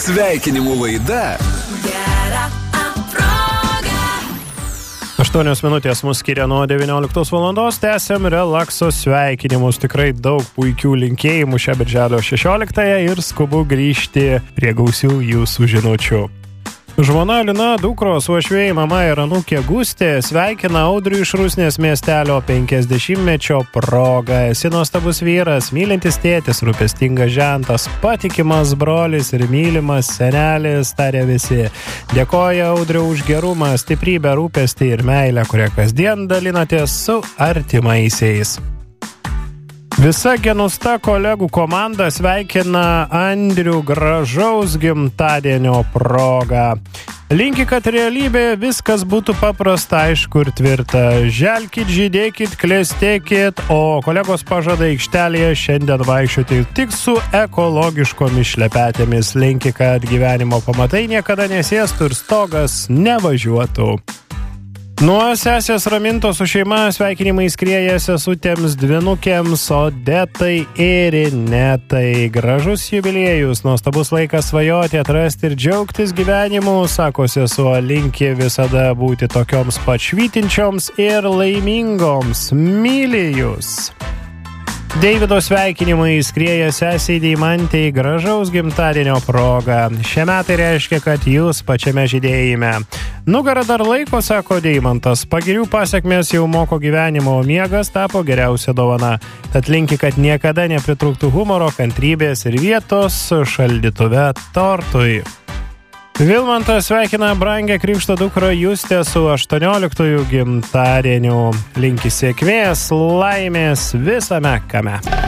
Sveikinimų laida. Gera proga. 8 minutės mus skiria nuo 19 valandos. Tęsiam relakso sveikinimus. Tikrai daug puikių linkėjimų šią birželio 16-ąją ir skubu grįžti prie gausių jūsų žinučių. Žmona Lina, dukros, uošviai, mama ir anūkė Gustė sveikina Audrių iš Rusnės miestelio 50-mečio progą. Esi nuostabus vyras, mylintis tėtis, rūpestingas žentas, patikimas brolis ir mylimas senelis, tarė visi. Dėkoja Audriu už gerumą, stiprybę, rūpestį ir meilę, kurią kasdien dalinatės su artimaisiais. Visa Genusta kolegų komanda sveikina Andrių gražaus gimtadienio progą. Linki, kad realybė viskas būtų paprasta, aišku ir tvirta. Želkit, žydėkit, klestėkit, o kolegos pažada aikštelėje šiandien vaikščioti tik su ekologiškomis šlepetėmis. Linki, kad gyvenimo pamatai niekada nesėstų ir stogas nevažiuotų. Nuo sesės Ramintos su šeima sveikinimai skrieja sesutėms dvinukėms Odetai ir Inetai. Gražus jubiliejus, nuostabus laikas svajoti, atrasti ir džiaugtis gyvenimu, sako sesuo, linki visada būti tokioms pašvytinčioms ir laimingoms. Myli jūs. Deivido sveikinimai skrieja sesiai Deimantei gražaus gimtadienio proga. Šie metai reiškia, kad jūs pačiame žydėjime. Nugarą dar laiko, sako Deimantas. Pagirių pasiekmės jau moko gyvenimo, o miegas tapo geriausia dovana. Tad linki, kad niekada nepritrūktų humoro, kantrybės ir vietos šaldytuve tortui. Vilmantas sveikina brangę krikšto dukrą Justę su 18-ųjų gimtadieniu. Linki sėkmės, laimės visame kame.